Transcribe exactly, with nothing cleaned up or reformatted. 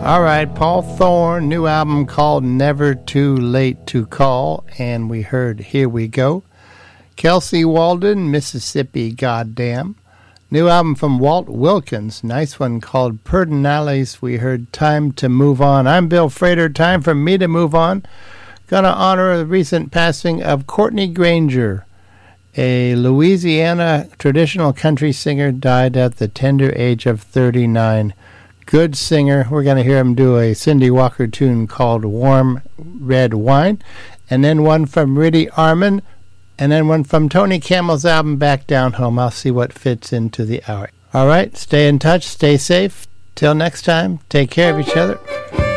All right, Paul Thorne, new album called Never Too Late to Call, and we heard Here We Go. Kelsey Walden, Mississippi Goddamn. New album from Walt Wilkins, nice one called Pedernales. We heard Time to Move On. I'm Bill Frater, time for me to move on. Gonna honor the recent passing of Courtney Granger, a Louisiana traditional country singer, died at the tender age of thirty-nine. Good singer. We're going to hear him do a Cindy Walker tune called Warm Red Wine, and then one from Riddy Arman, and then one from Tony Campbell's album Back Down Home. I'll see what fits into the hour. All right, stay in touch, stay safe. Till next time, take care of each other.